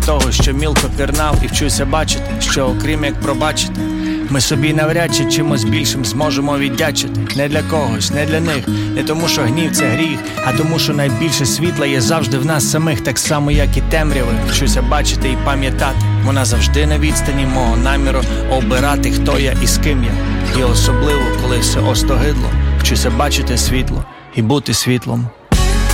того, що мілко пірнав, і вчуся бачити, що окрім як пробачити, ми собі навряд чи чимось більшим зможемо віддячити. Не для когось, не для них, не тому, що гнів – це гріх, а тому, що найбільше світла є завжди в нас самих, так само, як і темряви. Вчуся бачити і пам'ятати, вона завжди на відстані мого наміру обирати, хто я і з ким я. І особливо, коли все остогидло, вчуся бачити світло і бути світлом.